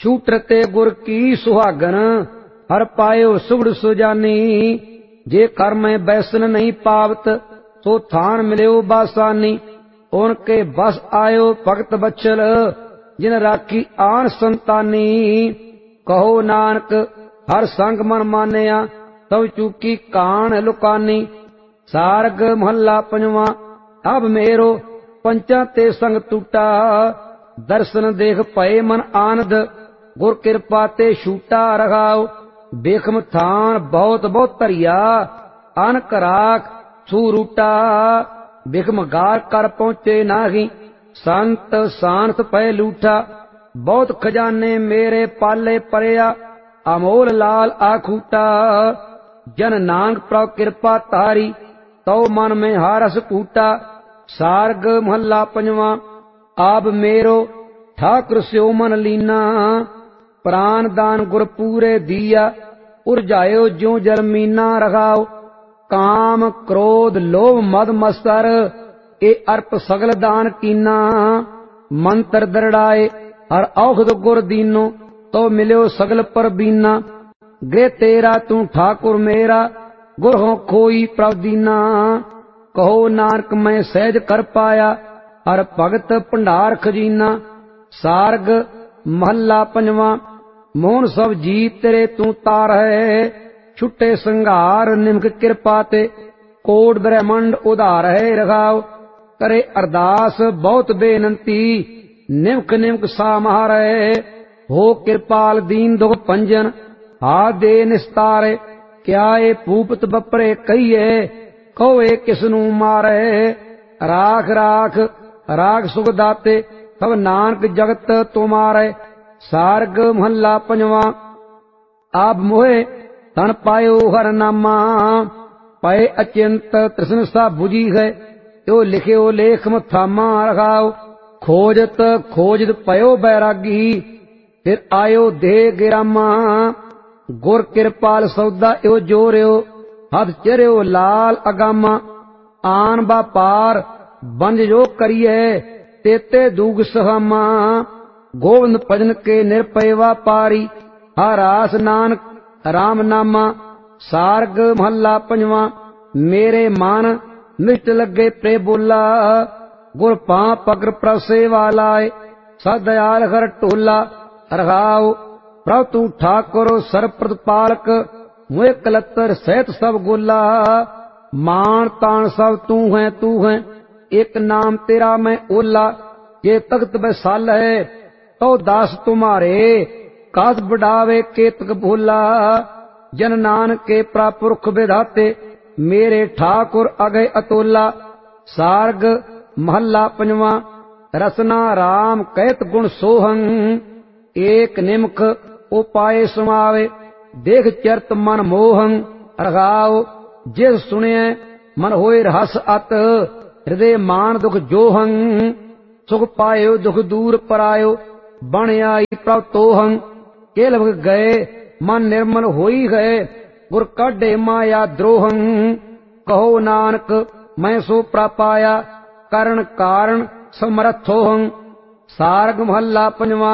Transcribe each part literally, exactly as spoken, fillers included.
छूटर ते गुर की सुहागन, हर पायो सुगड़ सुजानी। जे कर में बैसन नहीं पावत, तो थान मिल्यो बासानी। उनके बस आयो भगत बचल, जिन राखी आन संतानी। कहो नानक हर संग मन मानिया, तब चूकी कान लुकानी। सारग महला पंजवा। अब मेरो पंचा ते संग टूटा, दर्शन देख पए मन आनंद। गुर कृपा ते छूटा रखाओ, बेखम थान बहुत बहुत धरिया। अनक राख सूरूटा, बिखम गार कर पहुंचे नाही। संत सांस पै लूठा, बहुत खजाने मेरे पाले परया। अमोल लाल आखूटा, जन नानक प्रभ कृपा तारी। तो मन में हारस कूटा। सारग महला पंजवा। आप मेरो ठाकुर स्यो मन लीना, प्राण दान गुर पूरे दिया। उर्जायो ज्यों जरमीना रखाओ, काम क्रोध लोभ मद मस्तर। ए अर्प सगल दान कीना, मंत्र दरड़ाए हर औखद गुर दीनो। तो मिल्यो सगल पर बीना, गृह तेरा तू ठाकुर मेरा। गुर हो खोई प्रभ दीना, कहो नानक मैं सहज कर पाया। हर भगत भंडार खजीना। सारग महला पंजवा। मोहन सब जी तेरे तू तार है, छुट्टे संघार निमक कृपा ते। कोट ब्रह्मंड उधार है रखाओ, करे अरदास बहुत बेनंती। निमक निमक सामहार है, हो कृपाल दीन दुख पंजन। हाथ दे निस्तारे, क्या ए भूपत बपरे कहिए। कहो ए किसनू मारे, राख राख राख सुख दाते। सब नानक जगत तुम्हारे। सारग महला पंजवा। आप मोहे तन पायो हर नामा, पए अचिंत तृष्ण सा बुझी है। यो लिखियो लेख थामा रखाओ, खोजत खोजत पयो बैरागी। फिर आयो देह गिरामा, गुर कृपाल सौदा यो जोरियो। हथ चरियो लाल अगामा, आन बापार बंज जो करिए। तेते दूग सहामा, गोविंद भजन के निरपय व्यापारी। हरास नानक राम नामा। सारग महला पंजवा। मेरे मन मिष्ट लगे प्रे बोला, गुर पां पगर प्रभ सेवा लाए। सदयाल हर टोला रखाओ, प्रभ तू ठाकुर सरप्रद पालक। मुए कलतर सहित सब गोला, मान तान सब तू है तू है। एक नाम तेरा मैं ओला, ये तख्त बैसाल है तो दास तुम्हारे। कास बढ़ावे केतक भोला, जन नानक के प्रापुरख विधाते। मेरे ठाकुर अगय अतोला। सारग महला पंजवा। रसना राम कहत गुण सोहं, एक निमक उपाय समावे। देख चरत मन मोहं रखाओ, जिस सुने मन होए रहस अत। हृदय मान दुख जोहं, सुख पायो दुख दूर परायो। बण आई प्रभ तोहं, केलव गए मन निर्मल होई गए। गुर काढ़े माया द्रोहं, कहो नानक मैं सो प्रापाया। करण कारण समर्थोहं। सारग महला पंजवा।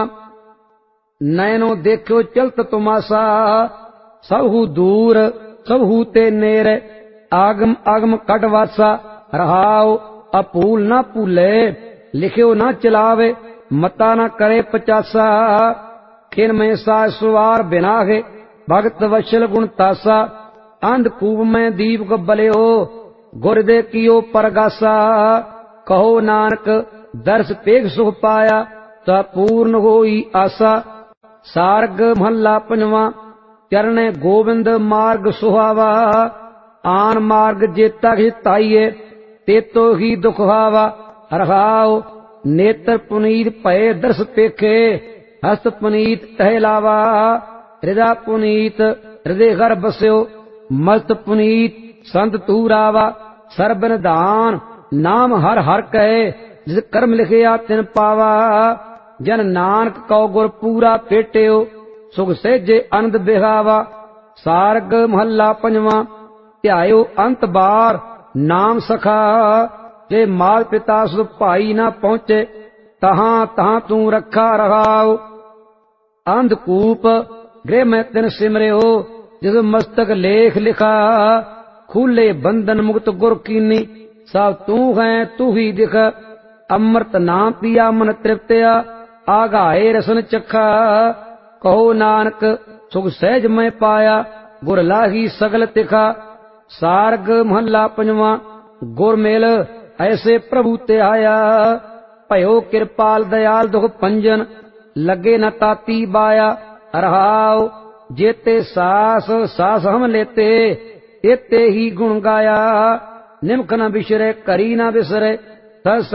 नैनो देखो चलत तुमासा, सबहु दूर सबहु ते नेर। आगम आगम कटवासा रहाओ, अपूल ना भूले। लिखियो ना चलावे, मता ना करे पचासा। खिन में सा सुवार बिनागे, भगत वशल गुण तासा। अंधकूप में दीप बलियो, गुरदे कियो परगासा। कहो नानक दर्श पेग सुख पाया, ता पूर्ण होई आसा। सारग महला पंजवा। चरणे गोविंद मार्ग सुहावा, आन मार्ग जेता हिताइए। तेतो ही दुख हावा रखाओ, नेत्र पुनीत भय दर्श पेखे। हस्त पुनीत टहलावा, हृदय पुनीत हृदय घर बस्यो। मस्त पुनीत संत तूरावा, सर्ब निधान नाम हर हर कहे। जिस कर्म लिखिया तिन पावा, जन नानक कौ गुर पूरा पेटियो। सुख सहजे आनंद बिहावा। सारग महला पंजवा। ध्यायो अंत बार नाम सखा, जे माल पिता सुध भाई ना पहुंचे। तहां तहां तू रखा रहाओ, अंधकूप गृह में तिन सिमरियो जिस मस्तक लेख लिखा खुले बंधन मुक्त गुर कीनी सब तू है तू ही दिख अमृत नाम पिया मन तृप्तया आगाए रसन चखा कहो नानक सुख सहज में पाया गुर लाही सगल तिखा सार्ग महला पंजवा गुर मेल ऐसे प्रभु ते आया भयो कृपाल दयाल दुख पंजन लगे न ताती बाया रहाओ जेते सास सास हम लेते एते ही गुण गाया निमख न बिसरे करी न बिसरे सस